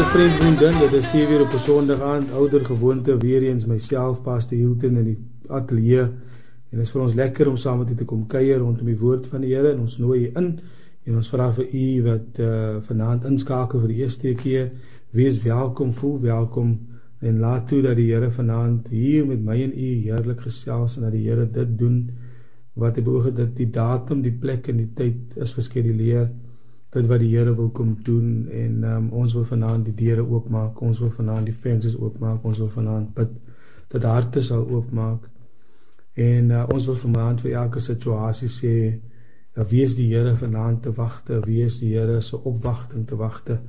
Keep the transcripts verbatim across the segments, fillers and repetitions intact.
vriend, vriendin, dit is hier weer op 'n Sondag aand, ouder gewoonte, weer eens myself, Pastor Hilton in die ateljee, en het is vir ons lekker om saam met u te kom kuier rondom die woord van die Here, en ons nooi u in, en ons vra vir u wat uh, vanaand inskakel vir die eerste keer, wees welkom, voel welkom, en laat toe dat die Here vanaand hier met my en u heerlik gesels, en dat die Here dit doen, wat hy beoog het, dat die datum, die plek en die tyd is geskeduleer, dit wat die Here wil kom doen, en um, ons wil vanaand die deure oopmaak, ons wil vanaand die vensters oopmaak, ons wil vanaand bid, dat harte sal oopmaak, en uh, ons wil vanaand vir elke situasie sê, uh, wie is die Here vanaand te wagte, wie is die Here se opwagting te wagte,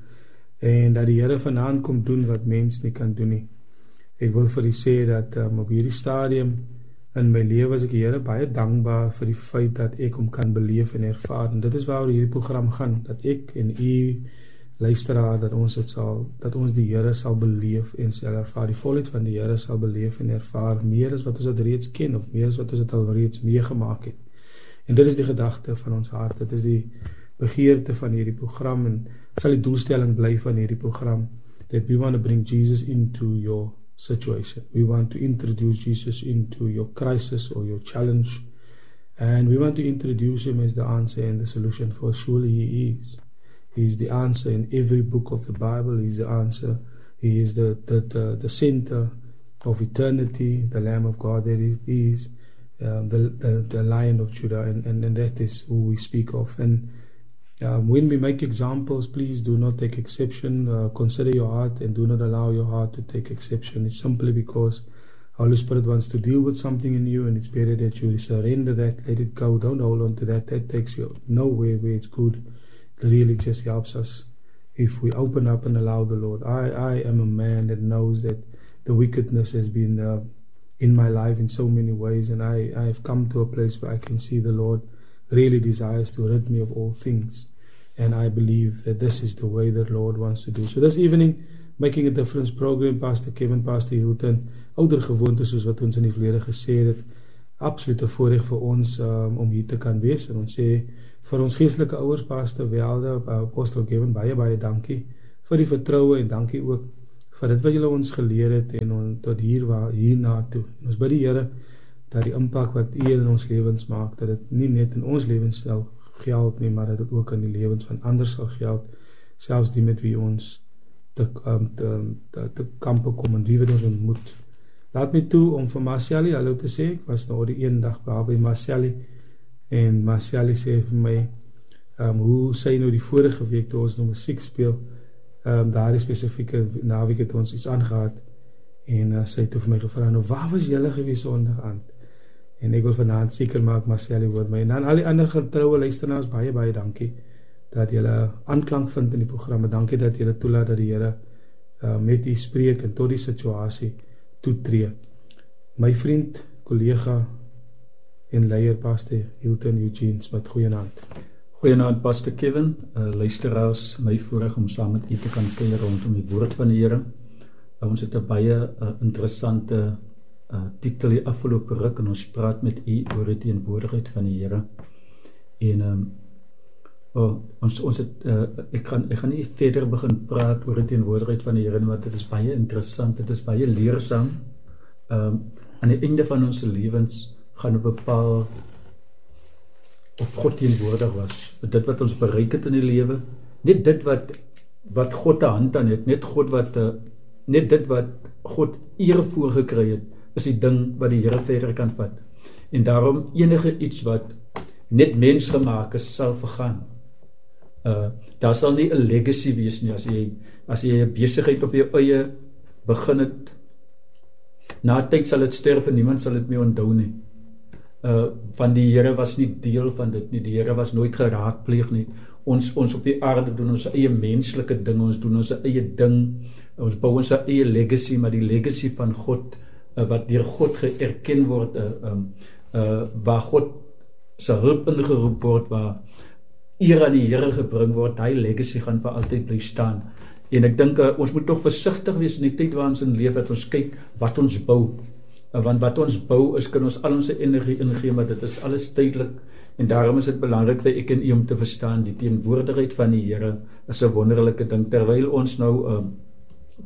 en dat die Here vanaand kom doen wat mens nie kan doen nie. Ek wil vir u sê dat um, op hierdie stadium in my lewe is ek die Here baie dankbaar vir die feit dat ek hom kan beleef en ervaar, en dit is waaroor hierdie program gaan, dat ek en u luisteraar, dat ons het sal, dat ons die Here sal beleef en sal ervaar, die volheid van die Here sal beleef en ervaar, meer as wat ons het reeds ken, of meer as wat ons het al reeds meegemaak het, en dit is die gedagte van ons hart, dit is die begeerte van hierdie program, en sal die doelstelling bly van hierdie program, that we want to bring Jesus into your situation. We want to introduce Jesus into your crisis or your challenge, and we want to introduce him as the answer and the solution, for surely he is. He is the answer in every book of the Bible. He is the answer. He is the, the, the, the center of eternity, the Lamb of God that he is, um, the, the, the Lion of Judah, and, and, and that is who we speak of. And Um, when we make examples, please do not take exception. Uh, consider your heart and do not allow your heart to take exception. It's simply because Holy Spirit wants to deal with something in you, and it's better that you surrender that, let it go, don't hold on to that. That takes you nowhere where it's good. It really just helps us if we open up and allow the Lord. I, I am a man that knows that the wickedness has been uh, in my life in so many ways, and I, I have come to a place where I can see the Lord really desires to rid me of all things. And I believe that this is the way that the Lord wants to do. So this evening, Making a Difference program, Pastor Kevin, Pastor Hilton, ouder gewoonte soos wat ons in die verlede gesê het, absolute voorreg vir ons um, om hier te kan wees. En ons sê vir ons geestelike ouers, Pastor Welde, Apostel Kevin, baie baie dankie vir die vertroue, en dankie ook vir dit wat julle ons geleer het, en on, tot hier waar, hierna toe. En ons bid die Here dat die impak wat U in ons lewens maak, dat dit nie net in ons lewens stel geld nie, maar dat dit ook in die lewens van ander sal geld, selfs die met wie ons te, um, te, te, te kampe kom, en wie wat ons ontmoet. Laat my toe om vir Marcelli hallo te sê. Ek was nou die een dag by Marcelli, en Marcelli sê vir my, um, hoe sy nou die vorige week toe ons nou musiek speel, um, daar die spesifieke naweek het ons iets aangehad, en uh, sy het toe vir my gevra, nou waar was julle gewees sondag aand? En ek wil vanaand seker maak, Marcelli hoor my, en dan al die ander getrouwe luisteraars, baie baie dankie, dat julle aanklank vind in die programme, dankie dat julle toelaat dat die Here uh, met u spreek, en tot die situasie toetree. My vriend, collega en leier, Pastor Hilton Eugene Smit, goeienaand. Goeienaand, Pastor Kevin, uh, luisteraars, my voorreg om saam met u te kan kuier rondom die woord van die Here. Uh, ons het 'n baie uh, interessante Uh, titel die afgelope ruk, en ons praat met u oor die teenwoordigheid van die Here. En um, oh, ons, ons het, uh, ek, gaan, ek gaan nie verder begin praat oor die teenwoordigheid van die Here, want dit is baie interessant, dit is baie leersaam. Um, aan die einde van ons lewens gaan ons bepaal of God teenwoordig was, dit wat ons bereik het in die lewe, net dit wat, wat God 'n hand aan het, net, God wat, uh, net dit wat God eer voorgekry het, is die ding wat die Here verder kan vat. En daarom enige iets wat net mens gemaak is, sal vergaan. Uh, daar sal nie 'n legacy wees nie, as jy, as jy 'n besigheid op jou eie begin het, na tyd sal dit sterf en niemand sal dit meer onthou nie. Uh, van die Here was nie deel van dit nie, die Here was nooit geraakpleeg nie. Ons, ons op die aarde doen ons eie menslike ding, ons doen ons eie ding, ons bou ons eie legacy, maar die legacy van God, Uh, wat deur God geerken word, uh, um, uh, waar God se hulp ingeroep word, waar eer aan die Here gebring word, hy legacy gaan vir altyd bly staan. En ek dink uh, ons moet tog versigtig wees in die tyd waar ons in leef, dat ons kyk wat ons bou. Uh, want wat ons bou is, kan ons al ons energie ingee, maar dit is alles tydelik. En daarom is dit belangrik vir ek en u om te verstaan, die teenwoordigheid van die Here is 'n wonderlike ding. Terwyl ons nou uh,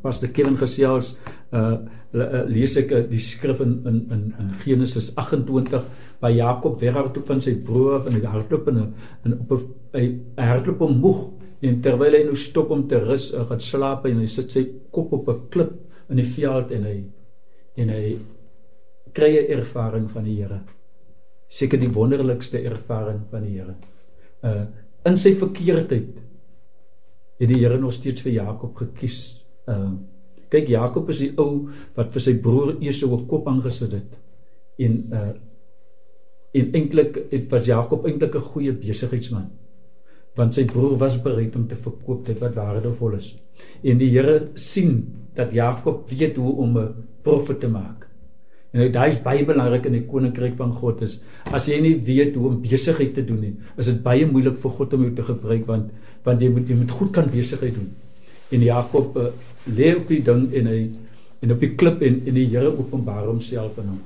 Pastor Kevin gesels, uh, lees ek uh, die skrif in, in, in, in Genesis agt-en-twintig, waar Jakob weghardloop van sy broer af, en hy hardloop, in, in, op, hy, hy hardloop om moeg, en terwyl hy nou stop om te rus, uh, gaat slaap, en hy sit sy kop op 'n klip in die veld, en hy, en hy kry 'n ervaring van die Here. Seker die wonderlikste ervaring van die Here. Uh, in sy verkeerdheid het die Here nog steeds vir Jakob gekies. Uh, kyk, Jakob is die ou wat vir sy broer Esau 'n kop aangesit het. En, uh, en eintlik het was Jakob eintlik 'n goeie besigheidsman. Want sy broer was bereid om te verkoop dit wat waardevol is. En die Here sien dat Jakob weet hoe om 'n profit te maak. En daai is baie belangrik in die koninkryk van God is, as jy nie weet hoe om besigheid te doen nie, is dit baie moeilik vir God om jou te gebruik, want, want jy, moet, jy moet goed kan besigheid doen. En Jakob uh, lê op die ding, en, hy, en op die klip, en, en die Here openbaar homself aan hom.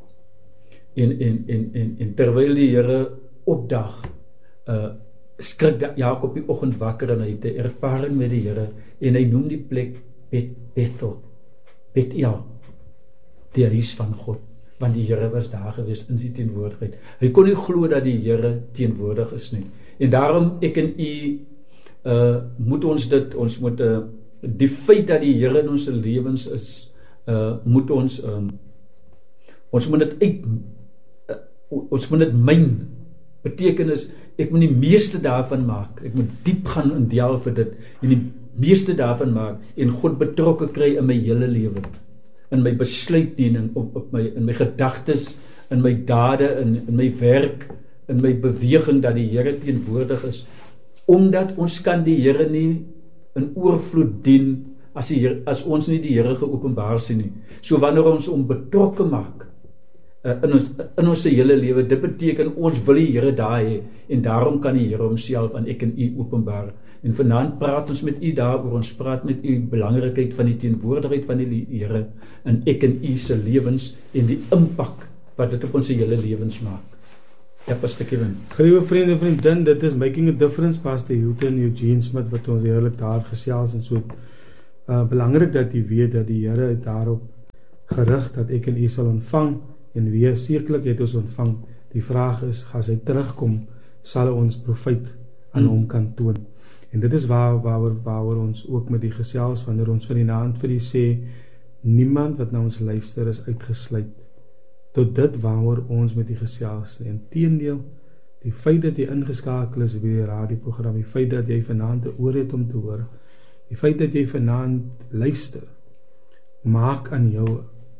En, en, en, en, en terwyl die Here opdag, uh, skrik Jakob die oggend wakker, en hy het 'n ervaring met die Here, en hy noem die plek Bet, Bethel, Bethel, die huis van God, want die Here was daar gewees in die teenwoordigheid. Hy kon nie glo dat die Here teenwoordig is nie. En daarom, ek en u, uh, moet ons dit, ons moet, uh, die feit dat die Here in ons lewens is, uh, moet ons, um, ons moet dit uit, uh, ons moet dit myn, beteken is, ek moet die meeste daarvan maak, ek moet diep gaan in deel vir dit, en die meeste daarvan maak, en God betrokke kry in my hele lewe, in my besluitneming, op, op my, in my gedagtes, in my dade, in, in my werk, in my beweging, dat die Here teenwoordig is, omdat ons kan die Here nie in oorvloed dien, as, die Heere, as ons nie die Here geopenbaar sien nie. So wanneer ons om betrokke maak, uh, in ons, in ons hele lewe, dit beteken, ons wil die Here daar hê, en daarom kan die Here homself aan ek en u openbaar. En vanaand praat ons met u daaroor, ons praat met u belangrikheid van die teenwoordigheid van die Here in ek en u se lewens, en die impak wat dit op ons hele lewens maak. Ja, Pastor Kevin. Liewe vriende en vriendin, dit is Making a Difference, Pastor Hilton Eugene Smith, wat ons heerlik daar gesels, en so uh, belangrik dat u weet, dat die Here daarop gerig, dat ek en u sal ontvang, en wie sekerlik het ons ontvang. Die vraag is, as hy terugkom, sal ons profijt aan hmm. hom kan toon. En dit is waar, waar, waar ons ook met die gesels, wanneer ons van die naand vir die sê, niemand wat na ons luister is uitgesluit, tot dit waar ons met die gesels. En teendeel, die feit dat jy ingeskakel is by die radioprogram, die feit dat jy vanaand 'n oor het om te hoor, die feit dat jy vanaand luister, maak aan jou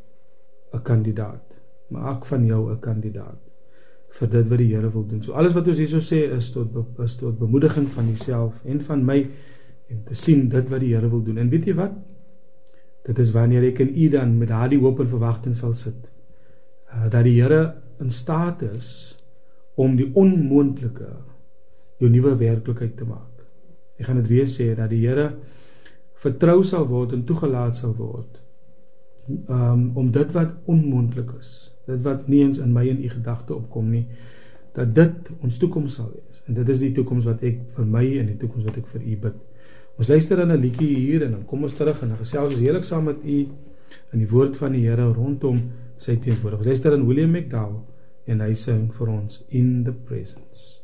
'n kandidaat, maak van jou 'n kandidaat, vir dit wat die Here wil doen. So alles wat ons hierso sê, is tot, is tot bemoediging van jouself, en van my, en te sien dit wat die Here wil doen. En weet jy wat? Dit is wanneer ek en u dan met daardie hoop en verwagting sal sit, uh, dat die Here in staat is, om die onmoontlike, jou nuwe werklikheid te maak. Ek gaan dit weer sê, dat die Here vertrou sal word, en toegelaat sal word, um, om dit wat onmoontlik is, dit wat nie eens in my en u gedagte opkom nie, dat dit ons toekoms sal wees. En dit is die toekoms wat ek vir my, en die toekoms wat ek vir u bid. Ons luister in 'n liedjie hier, en dan kom ons terug, en dan gesels ons heerlik saam met u, in die woord van die Here, rondom sy teenwoordigheid. Ons luister in William McDowell, en hy sing vir ons, In the Presence.